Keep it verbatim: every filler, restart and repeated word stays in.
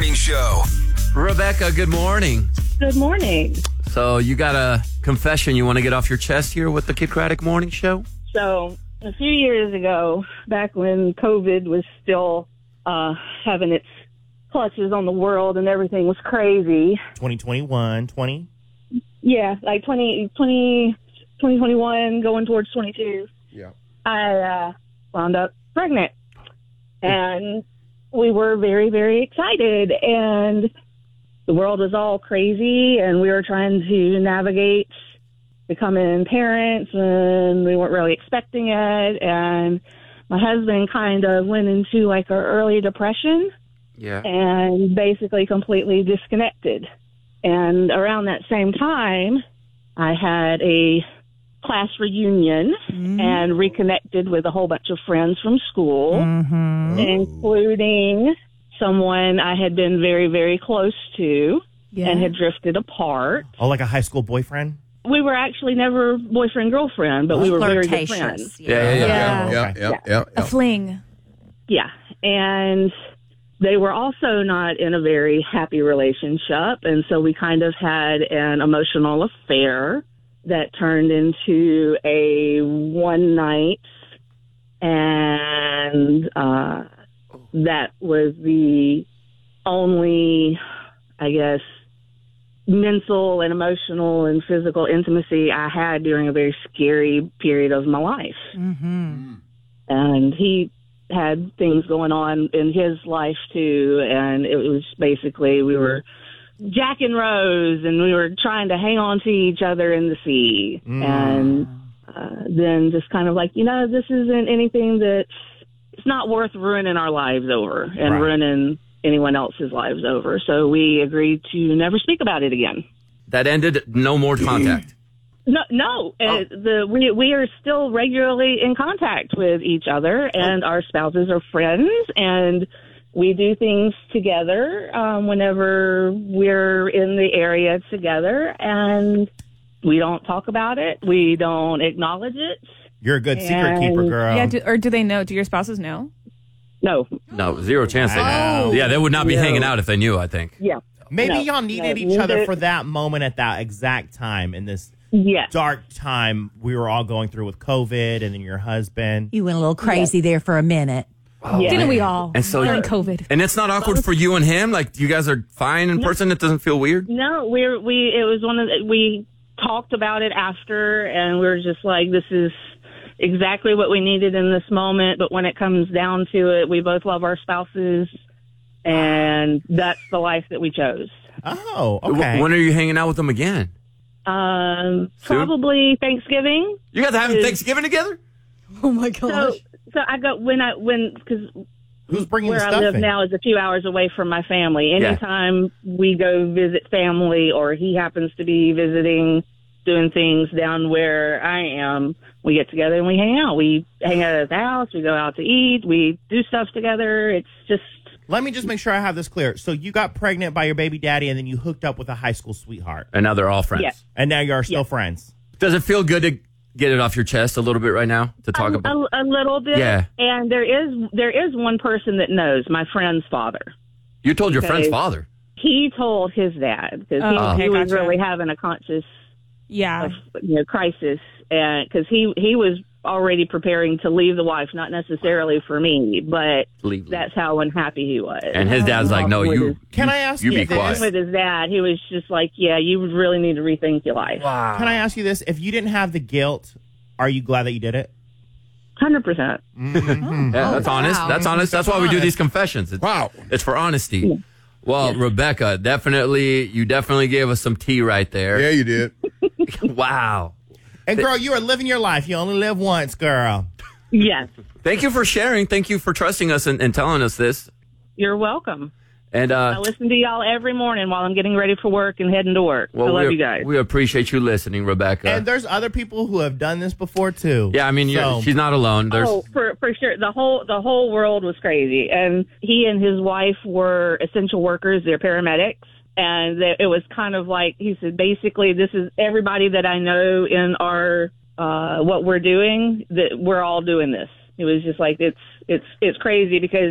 Morning Show. Rebecca, good morning. Good morning. So you got a confession you want to get off your chest here with the Kid Craddock Morning Show? So a few years ago, back when COVID was still uh, having its clutches on the world and everything was crazy. twenty twenty-one, twenty Yeah, like twenty, twenty, twenty twenty-one going towards twenty-two. Yeah. I uh, wound up pregnant. And we were very, very excited. And the world was all crazy, and we were trying to navigate becoming parents, and we weren't really expecting it. And my husband kind of went into like an early depression. Yeah. And basically completely disconnected. And around that same time, I had a class reunion mm-hmm. and reconnected with a whole bunch of friends from school, mm-hmm. including someone I had been very, very close to yeah. and had drifted apart. Oh, like a high school boyfriend? We were actually never boyfriend-girlfriend, but we were very good friends. Yeah, yeah, yeah. Yeah, yeah. yeah, yeah, yeah, yeah. A fling. Yeah, and they were also not in a very happy relationship, and so we kind of had an emotional affair that turned into a one night, and uh, that was the only, I guess, mental and emotional and physical intimacy I had during a very scary period of my life. Mm-hmm. And he had things going on in his life too, and it was basically we were Jack and Rose, and we were trying to hang on to each other in the sea. Mm. And uh, then just kind of like, you know, this isn't anything that's, it's not worth ruining our lives over and right. ruining anyone else's lives over. So we agreed to never speak about it again. That ended, no more contact. No, no. Oh. Uh, the we we are still regularly in contact with each other, and oh. our spouses are friends, and we do things together um, whenever we're in the area together, and we don't talk about it. We don't acknowledge it. You're a good and, secret keeper, girl. Yeah, do, or do they know? Do your spouses know? No. No, zero chance. They Wow. Yeah, they would not be No. hanging out if they knew, I think. Yeah. Maybe No. y'all needed No, each other neither- for that moment at that exact time in this Yes. dark time we were all going through with COVID and then your husband. You went a little crazy there for a minute. Oh, Yeah. Didn't we all? And so during you're- COVID. And it's not awkward for you and him? Like, you guys are fine in person? It doesn't feel weird? No, we're we. It was one of the, we talked about it after, and we were just like, this is exactly what we needed in this moment. But when it comes down to it, we both love our spouses, and that's the life that we chose. Oh, W- okay. When are you hanging out with them again? Um, Soon? probably Thanksgiving. You guys having Is- Thanksgiving together? Oh my So, gosh. so I got when I when because Who's bringing where the I stuff live in? now is a few hours away from my family. Yeah. Anytime we go visit family, or he happens to be visiting, doing things down where I am, we get together and we hang out. We hang out at the house. We go out to eat. We do stuff together. It's just. Let me just make sure I have this clear. So you got pregnant by your baby daddy and then you hooked up with a high school sweetheart. And now they're all friends. Yeah. And now you are still Yeah. friends. Does it feel good to get it off your chest a little bit right now to talk a, about? a, a little bit. Yeah. And there is there is one person that knows, my friend's father. You told your friend's Okay. father. He told his dad because Oh, he, okay, he was gotcha. really having a conscious Yeah. you know, crisis, and because he he was already preparing to leave the wife, not necessarily for me, but Leave. that's how unhappy he was. And his dad's like, no, With you. his- Can you- I ask you you be this? quiet? with his dad, he was just like, yeah, you would really need to rethink your life. Wow. Can I ask you this? If you didn't have the guilt, are you glad that you did it? Hundred percent. Yeah, that's honest. wow. That's honest. That's why we do these confessions. It's, Wow. It's for honesty. Well, Rebecca, definitely, you definitely gave us some tea right there. Yeah, you did. Wow. And girl, you are living your life. You only live once, girl. Yes, Thank you for sharing. Thank you for trusting us and, and telling us this. you're welcome. And I uh, listen to y'all every morning while I'm getting ready for work and heading to work. I love we, you guys. we appreciate you listening, Rebecca. And there's other people who have done this before too. yeah, I mean, you're, So- she's not alone. There's Oh, for for sure. The whole the whole world was crazy, and he and his wife were essential workers. They're paramedics, and they, it was kind of like he said. Basically, this is everybody that I know in our uh, what we're doing. That we're all doing this. It was just like it's it's it's crazy because